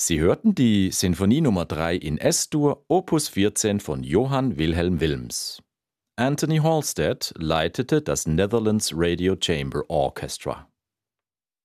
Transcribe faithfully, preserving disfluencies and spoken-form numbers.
Sie hörten die Sinfonie Nummer drei in S-Dur, Opus vierzehn von Johann Wilhelm Wilms. Anthony Halstead leitete das Netherlands Radio Chamber Orchestra.